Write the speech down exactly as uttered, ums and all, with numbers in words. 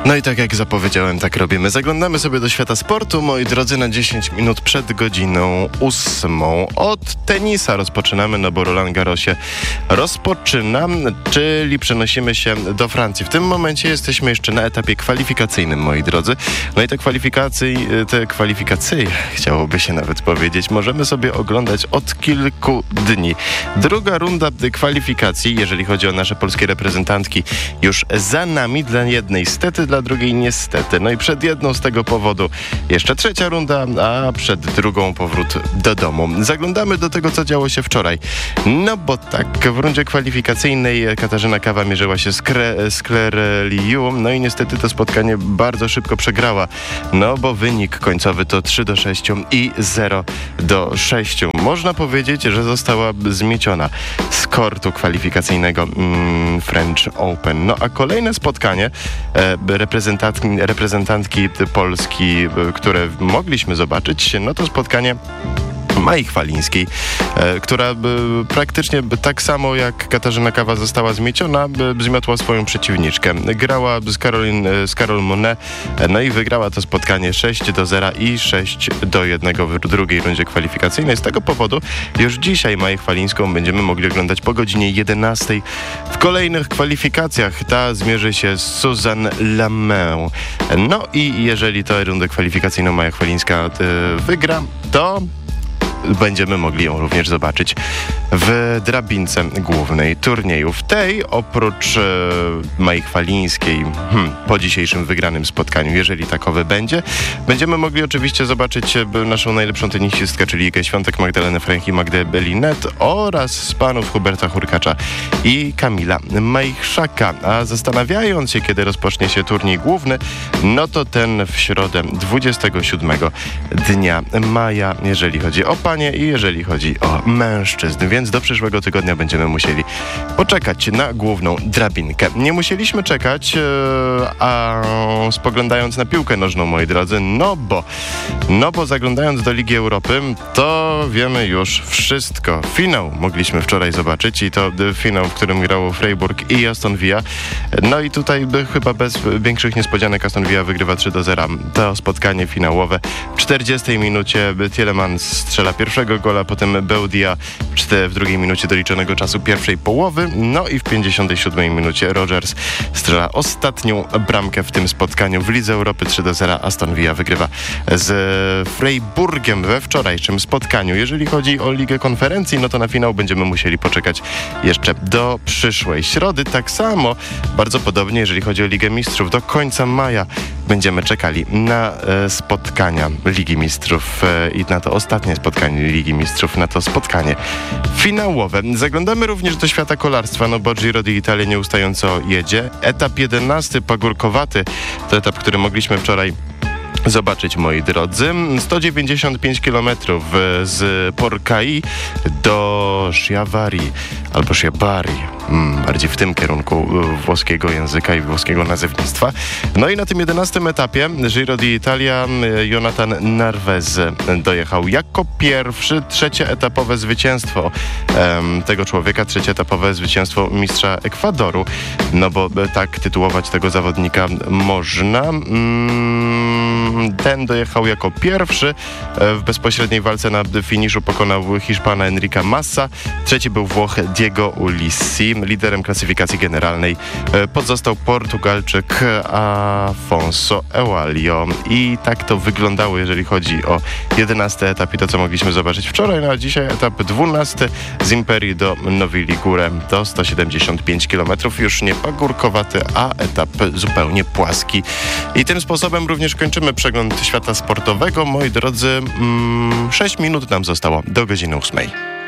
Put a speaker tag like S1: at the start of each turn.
S1: No i tak jak zapowiedziałem, tak robimy. Zaglądamy sobie do świata sportu, moi drodzy, na dziesięć minut przed godziną ósmą. Od tenisa rozpoczynamy, no bo Roland Garros się rozpoczyna, czyli przenosimy się do Francji. W tym momencie jesteśmy jeszcze na etapie kwalifikacyjnym, moi drodzy. No i te kwalifikacje, te kwalifikacje, chciałoby się nawet powiedzieć, możemy sobie oglądać od kilku dni. Druga runda kwalifikacji, jeżeli chodzi o nasze polskie reprezentantki, już za nami, dla jednej stety, dla drugiej niestety. No i przed jedną z tego powodu jeszcze trzecia runda, a przed drugą powrót do domu. Zaglądamy do tego, co działo się wczoraj. No bo tak, w rundzie kwalifikacyjnej Katarzyna Kawa mierzyła się z, Kre- z Claire Liu, no i niestety to spotkanie bardzo szybko przegrała, no bo wynik końcowy to trzy do sześciu i zero do sześciu. Można powiedzieć, że została zmieciona z kortu kwalifikacyjnego mm, French Open. No a kolejne spotkanie e, reprezentantki, reprezentantki Polski, które mogliśmy zobaczyć, no to spotkanie Mai Chwalińskiej, e, która e, praktycznie tak samo jak Katarzyna Kawa została zmieciona, e, zmiotła swoją przeciwniczkę. Grała z, Karolin, e, z Karol Monet, e, no i wygrała to spotkanie sześć do zera i sześć do jednego w drugiej rundzie kwalifikacyjnej. Z tego powodu już dzisiaj Maję Chwalińską będziemy mogli oglądać po godzinie jedenastej. W kolejnych kwalifikacjach ta zmierzy się z Suzanne Lamain. No i jeżeli tę rundę kwalifikacyjną Maja Chwalińska e, wygra, to będziemy mogli ją również zobaczyć w drabince głównej turnieju. W tej, oprócz e, Mai Chwalińskiej, hmm, po dzisiejszym wygranym spotkaniu, jeżeli takowe będzie, będziemy mogli oczywiście zobaczyć e, naszą najlepszą tenisistkę, czyli Igę Świątek, Magdalenę Fręch i Magdę Belinet oraz z panów Huberta Hurkacza i Kamila Majchrzaka. A zastanawiając się, kiedy rozpocznie się turniej główny, no to ten w środę dwudziestego siódmego dnia maja, jeżeli chodzi o panie i jeżeli chodzi o mężczyzn, więc do przyszłego tygodnia będziemy musieli poczekać na główną drabinkę. Nie musieliśmy czekać, a spoglądając na piłkę nożną, moi drodzy, no bo, no bo zaglądając do Ligi Europy, to wiemy już wszystko. Finał mogliśmy wczoraj zobaczyć i to finał, w którym grało Freiburg i Aston Villa. No i tutaj by chyba bez większych niespodzianek Aston Villa wygrywa trzy do zera. To spotkanie finałowe. W czterdziestej minucie Tielemans strzela pierwszego gola, potem Beudia w drugiej minucie doliczonego czasu pierwszej połowy, no i w pięćdziesiątej siódmej minucie Rogers strzela ostatnią bramkę w tym spotkaniu. W Lidze Europy trzy do zera Aston Villa wygrywa z Freiburgiem we wczorajszym spotkaniu. Jeżeli chodzi o Ligę Konferencji, no to na finał będziemy musieli poczekać jeszcze do przyszłej środy. Tak samo, bardzo podobnie, jeżeli chodzi o Ligę Mistrzów, do końca maja będziemy czekali na e, spotkania Ligi Mistrzów e, i na to ostatnie spotkanie Ligi Mistrzów, na to spotkanie finałowe. Zaglądamy również do świata kolarstwa, no bo Giro d'Italia nieustająco jedzie. Etap jedenasty, pagórkowaty, to etap, który mogliśmy wczoraj zobaczyć, moi drodzy. sto dziewięćdziesiąt pięć kilometrów z Porcai do Chiavari albo Chiavari, hmm, bardziej w tym kierunku włoskiego języka i włoskiego nazewnictwa. No i na tym jedenastym etapie Giro d'Italia Jonathan Narvez dojechał jako pierwszy. Trzecie etapowe zwycięstwo um, tego człowieka, trzecie etapowe zwycięstwo mistrza Ekwadoru, no bo tak tytułować tego zawodnika można. Mm, ten dojechał jako pierwszy. W bezpośredniej walce na finiszu pokonał Hiszpana Enrica Massa. Trzeci był Włoch Diego Ulissi. Liderem klasyfikacji generalnej pozostał Portugalczyk Afonso Eulio. I tak to wyglądało, jeżeli chodzi o jedenasty etap i to, co mogliśmy zobaczyć wczoraj. No a dzisiaj etap dwunasty z Imperii do Nowej Ligure. To sto siedemdziesiąt pięć kilometrów. Już nie pagórkowaty, a etap zupełnie płaski. I tym sposobem również kończymy przegląd świata sportowego. Moi drodzy, mm, sześć minut nam zostało do godziny ósmej.